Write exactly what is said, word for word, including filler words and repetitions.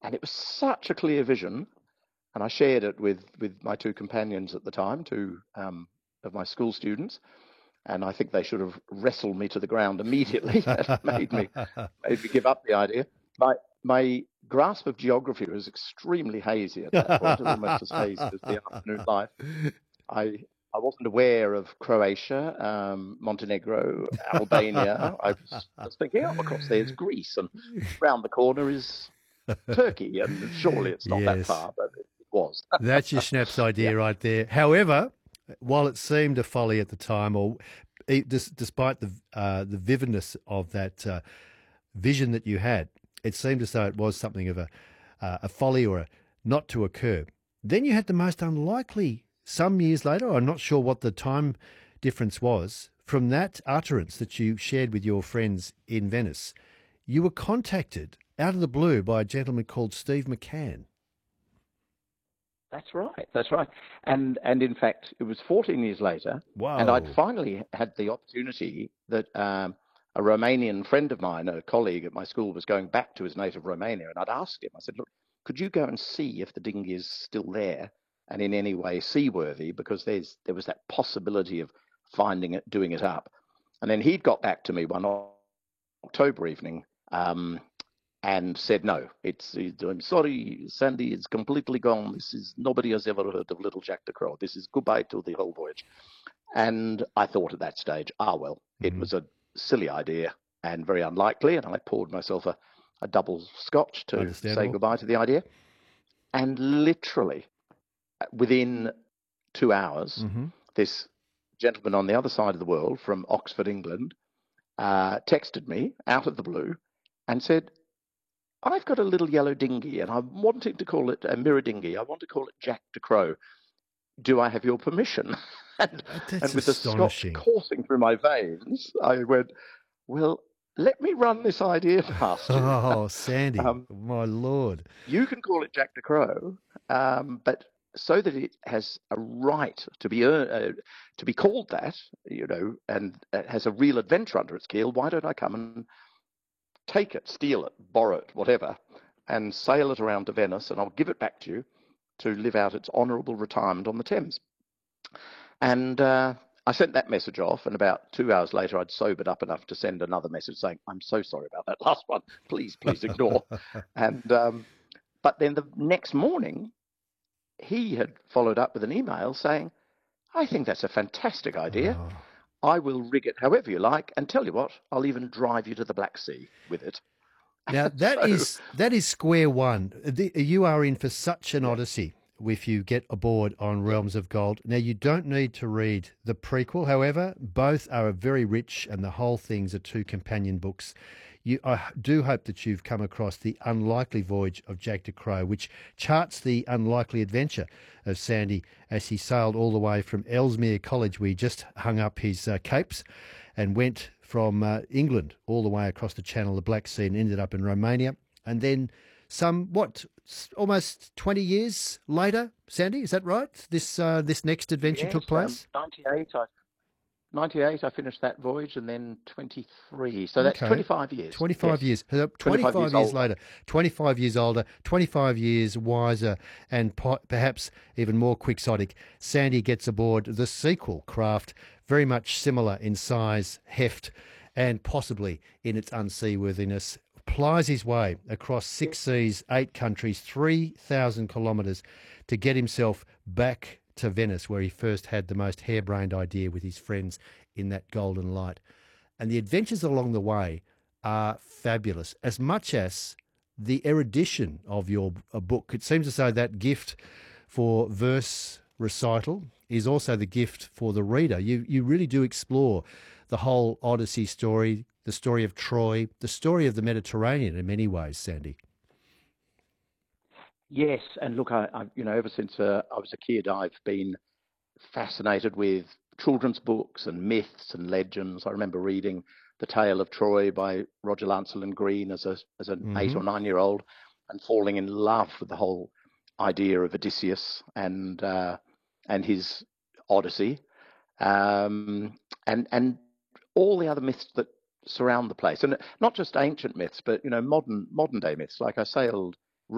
And it was such a clear vision. And I shared it with, with my two companions at the time, two um, of my school students. And I think they should have wrestled me to the ground immediately. That made me made me give up the idea. My my grasp of geography was extremely hazy at that point, almost as hazy as the afternoon light. I I wasn't aware of Croatia, um, Montenegro, Albania. I was, was thinking, oh, across there's Greece, and round the corner is Turkey, and surely it's not that Yes. far, but it was. That's your Schnaps idea Yeah. right there. However, while it seemed a folly at the time, or e- dis- despite the uh, the vividness of that uh, vision that you had, it seemed as though it was something of a uh, a folly or a not to occur. Then you had the most unlikely, some years later, I'm not sure what the time difference was, from that utterance that you shared with your friends in Venice. You were contacted out of the blue by a gentleman called Steve McCann. That's right. That's right. And and in fact, it was fourteen years later, and I'd Whoa. finally had the opportunity that um, a Romanian friend of mine, a colleague at my school, was going back to his native Romania, and I'd asked him. I said, "Look, could you go and see if the dinghy is still there and in any way seaworthy? Because there's there was that possibility of finding it, doing it up." And then he'd got back to me one October evening. Um, and said, no, it's, it's, I'm sorry, Sandy, it's completely gone. This is, nobody has ever heard of Little Jack the Crow. This is goodbye to the whole voyage. And I thought at that stage, ah, well, it Mm-hmm. was a silly idea and very unlikely. And I poured myself a, a double scotch to say goodbye to the idea. And literally within two hours, mm-hmm. this gentleman on the other side of the world from Oxford, England, uh, texted me out of the blue and said, I've got a little yellow dinghy and I'm wanting to call it a mirror dinghy. I want to call it Jack the Crow. Do I have your permission? and, That's and with the scotch astonishing. coursing through my veins, I went, well, let me run this idea past you. Oh, Sandy, um, my Lord. You can call it Jack the Crow, um, but so that it has a right to be uh, to be called that, you know, and it has a real adventure under its keel, why don't I come and take it, steal it, borrow it, whatever, and sail it around to Venice, and I'll give it back to you to live out its honourable retirement on the Thames. And uh, I sent that message off, and about two hours later, I'd sobered up enough to send another message saying, I'm so sorry about that last one. Please, please ignore. and um, But then the next morning, he had followed up with an email saying, I think that's a fantastic idea. Oh. I will rig it however you like, and tell you what, I'll even drive you to the Black Sea with it. Now that so, is that is square one. The, you are in for such an yeah. odyssey if you get aboard on Realms of Gold. Now you don't need to read the prequel, however, both are very rich, and the whole things are two companion books. You, I do hope that you've come across The Unlikely Voyage of Jack the Crow, which charts the unlikely adventure of Sandy as he sailed all the way from Ellesmere College, where he just hung up his uh, capes, and went from uh, England all the way across the Channel, the Black Sea, and ended up in Romania. And then some, what, almost twenty years later, Sandy, is that right? This uh, this next adventure yes, took place? Um, ninety-eight, I ninety-eight, I finished that voyage, and then twenty-three. So that's okay. twenty-five years. twenty-five yes. years. twenty-five, twenty-five years, years later. twenty-five years older, twenty-five years wiser, and po- perhaps even more quixotic. Sandy gets aboard the sequel craft, very much similar in size, heft, and possibly in its unseaworthiness. Plies his way across six seas, eight countries, three thousand kilometres to get himself back to Venice, where he first had the most harebrained idea with his friends in that golden light. And the adventures along the way are fabulous, as much as the erudition of your book. It seems as though that gift for verse recital is also the gift for the reader. You you really do explore the whole Odyssey story, the story of Troy, the story of the Mediterranean in many ways, Sandy. Yes, and look, I, I you know, ever since uh, I was a kid, I've been fascinated with children's books and myths and legends. I remember reading The Tale of Troy by Roger Lancelyn Green as a as an mm-hmm. eight or nine year old, and falling in love with the whole idea of Odysseus and uh, and his Odyssey, um, and and all the other myths that surround the place, and not just ancient myths, but you know modern modern day myths. Like I sailed